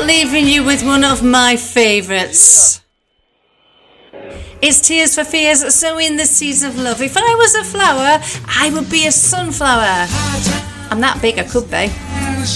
leaving you with one of my favourites. It's Tears for Fears, Sowing the Seeds of Love. If I was a flower, I would be a sunflower. I'm that big, I could be.